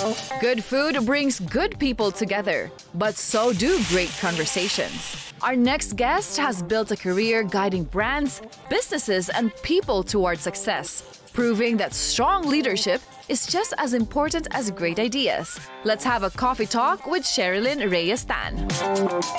Good food brings good people together, but so do great conversations. Our next guest has built a career guiding brands, businesses, and people toward success, proving that strong leadership is just as important as great ideas. Let's have a coffee talk with Sherilyn Reyes Tan.